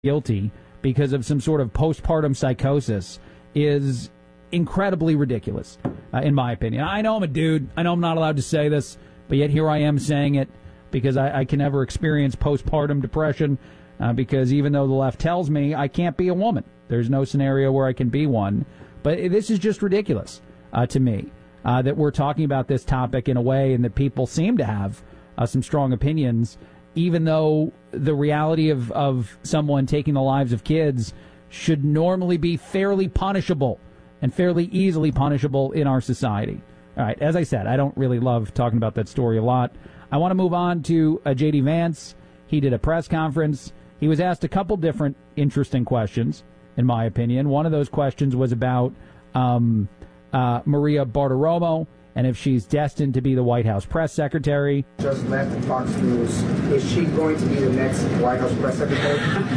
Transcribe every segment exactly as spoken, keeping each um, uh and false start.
guilty because of some sort of postpartum psychosis is incredibly ridiculous, uh, in my opinion. I know I'm a dude. I know I'm not allowed to say this, but yet here I am saying it because I, I can never experience postpartum depression uh, because even though the left tells me I can't be a woman, there's no scenario where I can be one. But this is just ridiculous uh, to me uh, that we're talking about this topic in a way and that people seem to have uh, some strong opinions, even though the reality of, of someone taking the lives of kids should normally be fairly punishable and fairly easily punishable in our society. All right, as I said, I don't really love talking about that story a lot. I want to move on to uh, J D Vance. He did a press conference. He was asked a couple different interesting questions, in my opinion. One of those questions was about um, uh, Maria Bartiromo and if she's destined to be the White House press secretary. Just left Fox News. Is she going to be the next White House press secretary?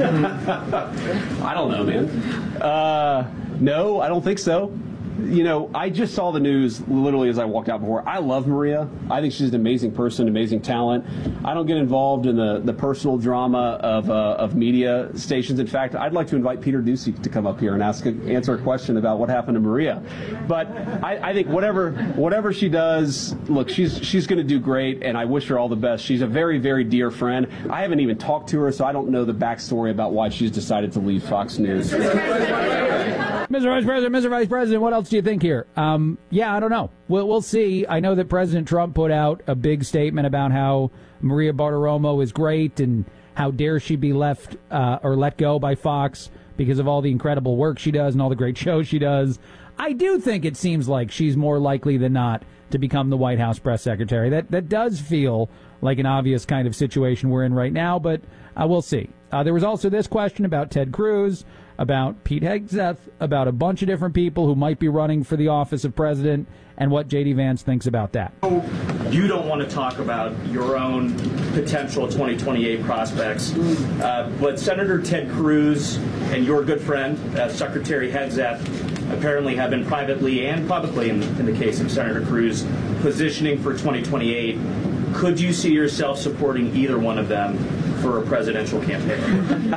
I don't know, man. Uh, no, I don't think so. You know, I just saw the news literally as I walked out before. I love Maria. I think she's an amazing person, amazing talent. I don't get involved in the, the personal drama of uh, of media stations. In fact, I'd like to invite Peter Doocy to come up here and ask a, answer a question about what happened to Maria. But I, I think whatever whatever she does, look, she's she's going to do great, and I wish her all the best. She's a very, very dear friend. I haven't even talked to her, so I don't know the backstory about why she's decided to leave Fox News. Mister Vice President, Mister Vice President, what else do you think here? Um, yeah, I don't know. We'll, we'll see. I know that President Trump put out a big statement about how Maria Bartiromo is great and how dare she be left uh, or let go by Fox because of all the incredible work she does and all the great shows she does. I do think it seems like she's more likely than not to become the White House press secretary. That that does feel like an obvious kind of situation we're in right now, but uh, we'll see. Uh, there was also this question about Ted Cruz, about Pete Hegseth, about a bunch of different people who might be running for the office of president, and what J D Vance thinks about that. You don't want to talk about your own potential twenty twenty-eight prospects, uh, but Senator Ted Cruz and your good friend, uh, Secretary Hegseth, apparently have been privately and publicly, in, in the case of Senator Cruz, positioning for twenty twenty-eight. Could you see yourself supporting either one of them for a presidential campaign?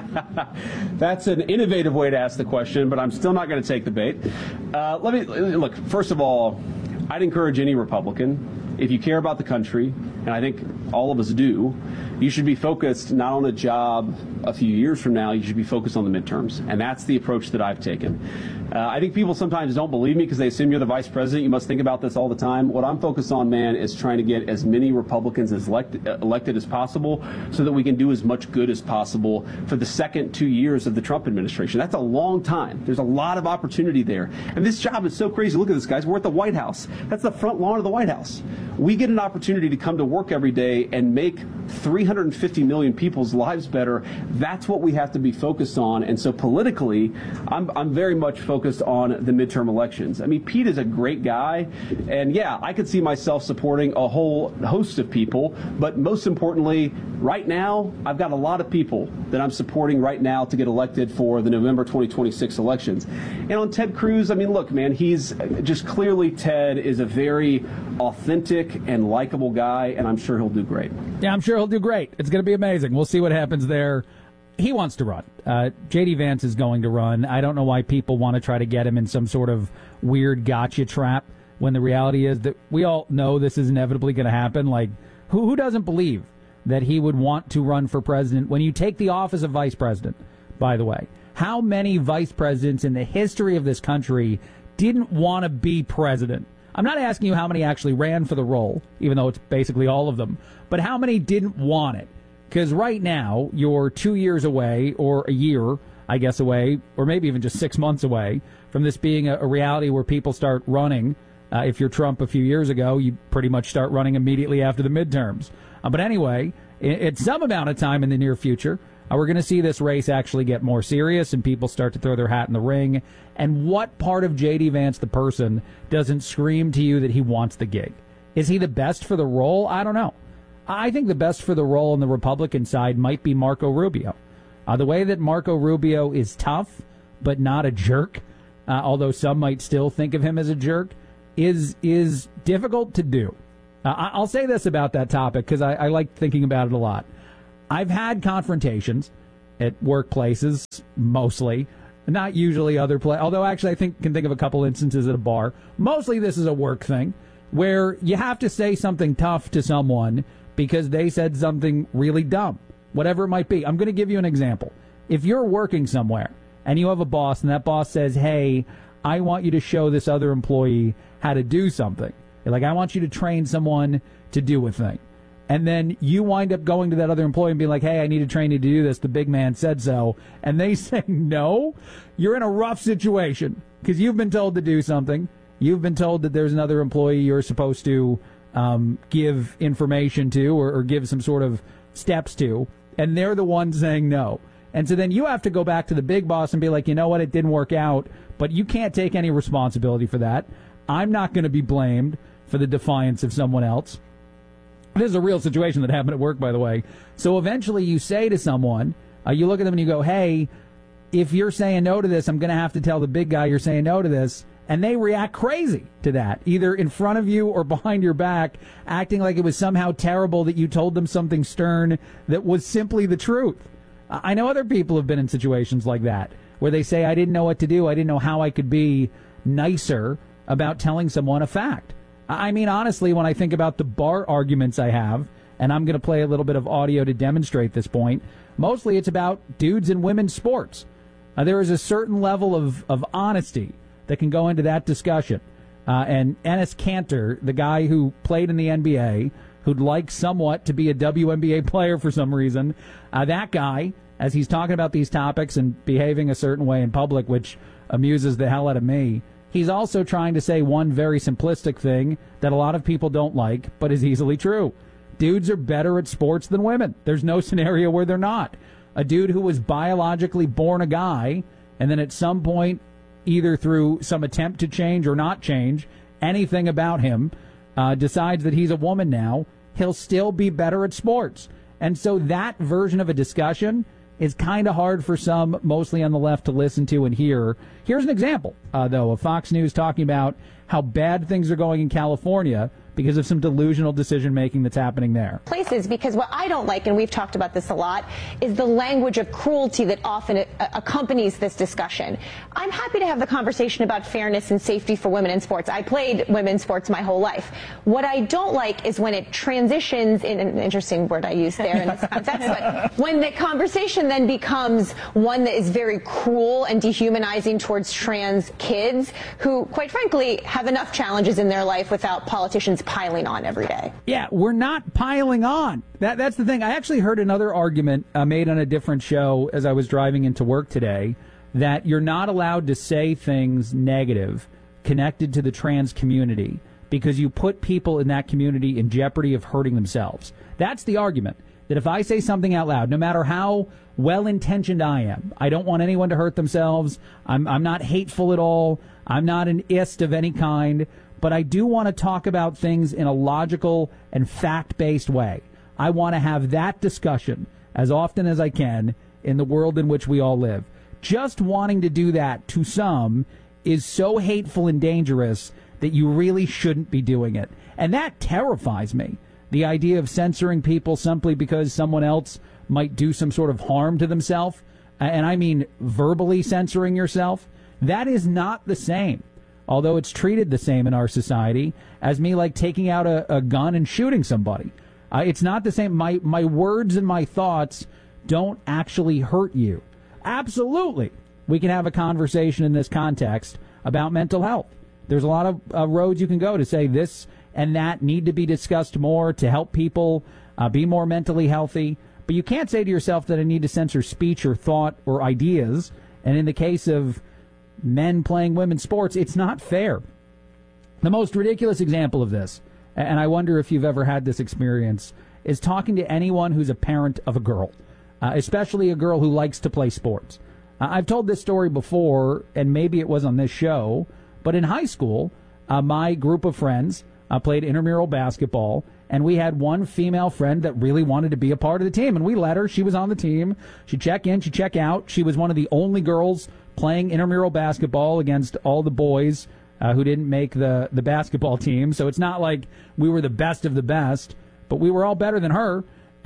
That's an innovative way to ask the question, but I'm still not going to take the bait. Uh, let me look. First of all, I'd encourage any Republican, if you care about the country, and I think all of us do, you should be focused not on a job a few years from now. You should be focused on the midterms, and that's the approach that I've taken. Uh, I think people sometimes don't believe me because they assume you're the vice president. You must think about this all the time. What I'm focused on, man, is trying to get as many Republicans as elected, uh, elected as possible so that we can do as much good as possible for the second two years of the Trump administration. That's a long time. There's a lot of opportunity there. And this job is so crazy. Look at this, guys. We're at the White House. That's the front lawn of the White House. We get an opportunity to come to work every day and make three hundred fifty million people's lives better. That's what we have to be focused on. And so politically, I'm, I'm very much focused on the midterm elections. I mean, Pete is a great guy. And yeah, I could see myself supporting a whole host of people. But most importantly, right now, I've got a lot of people that I'm supporting right now to get elected for the November twenty twenty-six elections. And on Ted Cruz, I mean, look, man, he's just clearly Ted is a very authentic and likable guy, and I'm sure he'll do great. Yeah, I'm sure he'll do great. It's going to be amazing. We'll see what happens there. He wants to run. Uh, J D Vance is going to run. I don't know why people want to try to get him in some sort of weird gotcha trap when the reality is that we all know this is inevitably going to happen. Like, who, who doesn't believe that he would want to run for president when you take the office of vice president, by the way? How many vice presidents in the history of this country didn't want to be president? I'm not asking you how many actually ran for the role, even though it's basically all of them, but how many didn't want it? Because right now, you're two years away, or a year, I guess, away, or maybe even just six months away from this being a, a reality where people start running. Uh, if you're Trump a few years ago, you pretty much start running immediately after the midterms. Uh, but anyway, at some amount of time in the near future, uh, we're going to see this race actually get more serious and people start to throw their hat in the ring. And what part of J D Vance, the person, doesn't scream to you that he wants the gig? Is he the best for the role? I don't know. I think the best for the role on the Republican side might be Marco Rubio. Uh, the way that Marco Rubio is tough, but not a jerk, uh, although some might still think of him as a jerk, is is difficult to do. Uh, I'll say this about that topic because I, I like thinking about it a lot. I've had confrontations at workplaces, mostly. Not usually other play. Although actually I think can think of a couple instances at a bar. Mostly this is a work thing where you have to say something tough to someone because they said something really dumb, whatever it might be. I'm going to give you an example. If you're working somewhere and you have a boss and that boss says, hey, I want you to show this other employee how to do something. Like, I want you to train someone to do a thing. And then you wind up going to that other employee and being like, hey, I need to train you to do this. The big man said so. And they say no. You're in a rough situation because you've been told to do something. You've been told that there's another employee you're supposed to um, give information to or, or give some sort of steps to. And they're the ones saying no. And so then you have to go back to the big boss and be like, you know what, it didn't work out, but you can't take any responsibility for that. I'm not going to be blamed for the defiance of someone else. This is a real situation that happened at work, by the way. So eventually you say to someone, uh, you look at them and you go, hey, if you're saying no to this, I'm going to have to tell the big guy you're saying no to this. And they react crazy to that, either in front of you or behind your back, acting like it was somehow terrible that you told them something stern that was simply the truth. I know other people have been in situations like that, where they say, I didn't know what to do. I didn't know how I could be nicer about telling someone a fact. I mean, honestly, when I think about the bar arguments I have, and I'm going to play a little bit of audio to demonstrate this point, mostly it's about dudes and women's sports. Uh, there is a certain level of, of honesty that can go into that discussion. Uh, and Enes Kanter, the guy who played in the N B A, who'd like somewhat to be a W N B A player for some reason, uh, that guy, as he's talking about these topics and behaving a certain way in public, which amuses the hell out of me, he's also trying to say one very simplistic thing that a lot of people don't like, but is easily true. Dudes are better at sports than women. There's no scenario where they're not. A dude who was biologically born a guy, and then at some point, either through some attempt to change or not change anything about him, uh, decides that he's a woman now, he'll still be better at sports. And so that version of a discussion is kind of hard for some, mostly on the left, to listen to and hear. Here's an example, uh, though, of Fox News talking about how bad things are going in California because of some delusional decision-making that's happening there. Places, because what I don't like, and we've talked about this a lot, is the language of cruelty that often accompanies this discussion. I'm happy to have the conversation about fairness and safety for women in sports. I played women's sports my whole life. What I don't like is when it transitions, in an interesting word I used there in this context, but when the conversation then becomes one that is very cruel and dehumanizing towards trans kids who, quite frankly, have enough challenges in their life without politicians piling on every day. Yeah, we're not piling on. That That's the thing. I actually heard another argument uh, made on a different show as I was driving into work today, that you're not allowed to say things negative connected to the trans community because you put people in that community in jeopardy of hurting themselves. That's the argument. That if I say something out loud, no matter how well-intentioned I am, I don't want anyone to hurt themselves, I'm, I'm not hateful at all, I'm not an ist of any kind, but I do want to talk about things in a logical and fact-based way. I want to have that discussion as often as I can in the world in which we all live. Just wanting to do that to some is so hateful and dangerous that you really shouldn't be doing it. And that terrifies me. The idea of censoring people simply because someone else might do some sort of harm to themselves, and I mean verbally censoring yourself, that is not the same. Although it's treated the same in our society as me, like, taking out a, a gun and shooting somebody. Uh, it's not the same. My, my words and my thoughts don't actually hurt you. Absolutely, we can have a conversation in this context about mental health. There's a lot of uh, roads you can go to say this and that need to be discussed more to help people uh, be more mentally healthy. But you can't say to yourself that I need to censor speech or thought or ideas. And in the case of men playing women's sports, it's not fair. The most ridiculous example of this, and I wonder if you've ever had this experience, is talking to anyone who's a parent of a girl, uh, especially a girl who likes to play sports. Uh, I've told this story before, and maybe it was on this show, but in high school, uh, my group of friends uh, played intramural basketball, and we had one female friend that really wanted to be a part of the team, and we let her. She was on the team. She'd check in, she'd check out. She was one of the only girls playing intramural basketball against all the boys uh, who didn't make the, the basketball team. So it's not like we were the best of the best, but we were all better than her.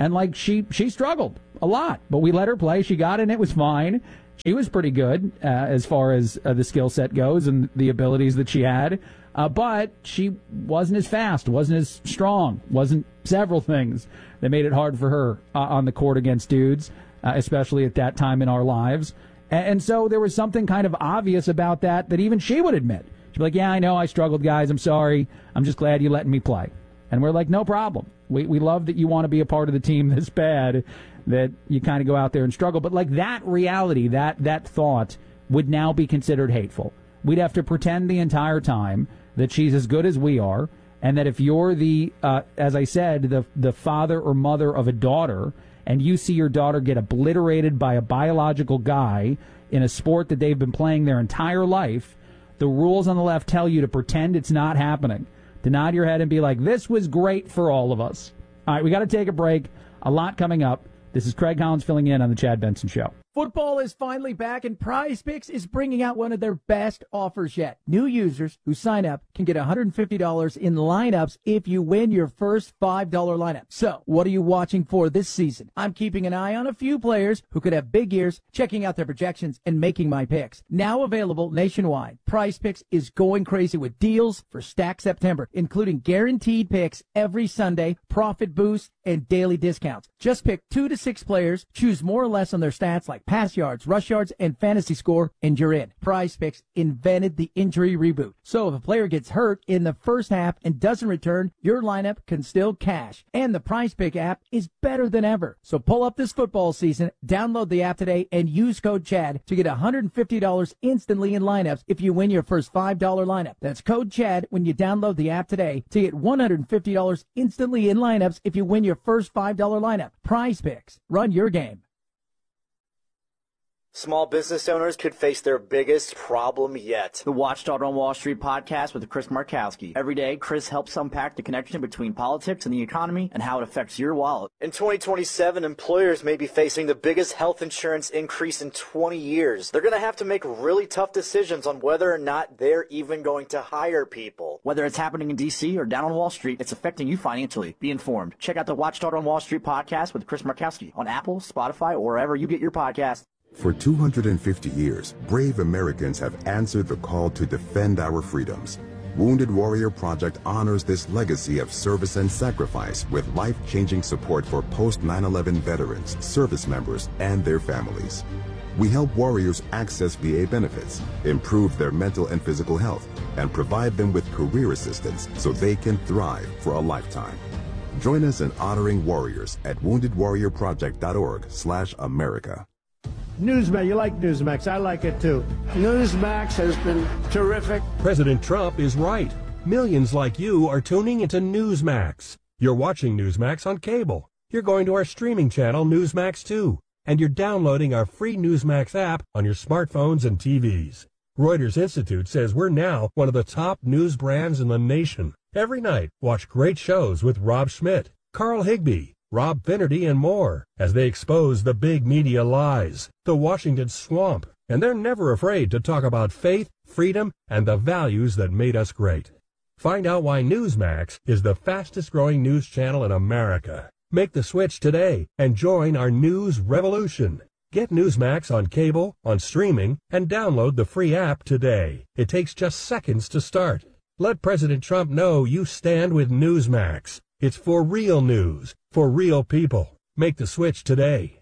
And, like, she, she struggled a lot, but we let her play. She got in. It was fine. She was pretty good uh, as far as uh, the skill set goes and the abilities that she had. Uh, but she wasn't as fast, wasn't as strong, wasn't several things that made it hard for her uh, on the court against dudes, uh, especially at that time in our lives. And, and so there was something kind of obvious about that that even she would admit. She'd be like, yeah, I know I struggled, guys. I'm sorry. I'm just glad you letting me play. And we're like, no problem. We we love that you want to be a part of the team this bad, that you kind of go out there and struggle. But like that reality, that that thought would now be considered hateful. We'd have to pretend the entire time that she's as good as we are, and that if you're the, uh, as I said, the the father or mother of a daughter, and you see your daughter get obliterated by a biological guy in a sport that they've been playing their entire life, the rules on the left tell you to pretend it's not happening, to nod your head and be like, this was great for all of us. All right, we got to take a break. A lot coming up. This is Craig Collins filling in on the Chad Benson Show. Football is finally back, and Prize Picks is bringing out one of their best offers yet. New users who sign up can get one hundred fifty dollars in lineups if you win your first five dollar lineup. So, what are you watching for this season? I'm keeping an eye on a few players who could have big years, checking out their projections, and making my picks. Now available nationwide, Prize Picks is going crazy with deals for Stack September, including guaranteed picks every Sunday, profit boosts, and daily discounts. Just pick two to six players, choose more or less on their stats like pass yards, rush yards, and fantasy score, and you're in. Prize Picks invented the injury reboot. So if a player gets hurt in the first half and doesn't return, your lineup can still cash. And the Prize Pick app is better than ever. So pull up this football season, download the app today, and use code CHAD to get one hundred fifty dollars instantly in lineups if you win your first five dollar lineup. That's code CHAD when you download the app today to get one hundred fifty dollars instantly in lineups if you win your first five dollar lineup. Prize Picks. Run your game. Small business owners could face their biggest problem yet. The Watchdog on Wall Street podcast with Chris Markowski. Every day, Chris helps unpack the connection between politics and the economy and how it affects your wallet. In twenty twenty-seven, employers may be facing the biggest health insurance increase in twenty years. They're going to have to make really tough decisions on whether or not they're even going to hire people. Whether it's happening in D C or down on Wall Street, it's affecting you financially. Be informed. Check out the Watchdog on Wall Street podcast with Chris Markowski on Apple, Spotify, or wherever you get your podcasts. For two hundred fifty years, brave Americans have answered the call to defend our freedoms. Wounded Warrior Project honors this legacy of service and sacrifice with life-changing support for post nine eleven veterans, service members, and their families. We help warriors access V A benefits, improve their mental and physical health, and provide them with career assistance so they can thrive for a lifetime. Join us in honoring warriors at wounded warrior project dot org slash America. Newsmax, you like Newsmax. I like it too. Newsmax has been terrific. President Trump is right. Millions like you are tuning into Newsmax. You're watching Newsmax on cable. You're going to our streaming channel, Newsmax two. And you're downloading our free Newsmax app on your smartphones and T Vs. Reuters Institute says we're now one of the top news brands in the nation. Every night, watch great shows with Rob Schmidt, Carl Higbee, Rob Finnerty, and more as they expose the big media lies, the Washington swamp, and they're never afraid to talk about faith, freedom, and the values that made us great. Find out why Newsmax is the fastest-growing news channel in America. Make the switch today and join our news revolution. Get Newsmax on cable, on streaming, and download the free app today. It takes just seconds to start. Let President Trump know you stand with Newsmax. It's for real news, for real people. Make the switch today.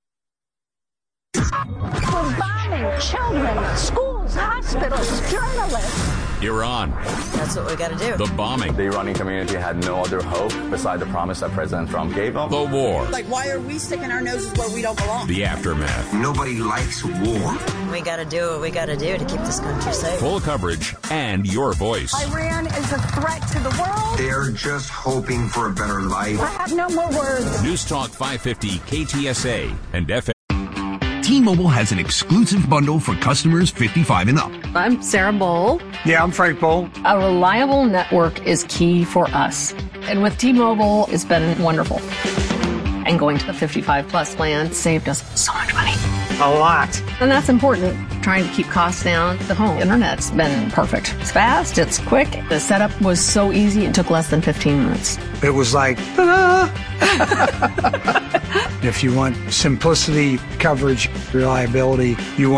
We're bombing children, schools, hospitals, journalists. Iran. That's what we got to do. The bombing. The Iranian community had no other hope beside the promise that President Trump gave them. The war. Like, why are we sticking our noses where we don't belong? The aftermath. Nobody likes war. We got to do what we got to do to keep this country safe. Full coverage and your voice. Iran is a threat to the world. They're just hoping for a better life. I have no more words. News Talk five fifty K T S A and F M. T-Mobile has an exclusive bundle for customers fifty-five and up. I'm Sarah Bowl. Yeah, I'm Frank Bowl. A reliable network is key for us. And with T-Mobile, it's been wonderful. And going to the fifty-five plus plan saved us so much money. a lot. And that's important, trying to keep costs down. The home internet's been perfect. It's fast, it's quick. The setup was so easy, it took less than fifteen minutes. It was like, ta-da! If you want simplicity, coverage, reliability, you want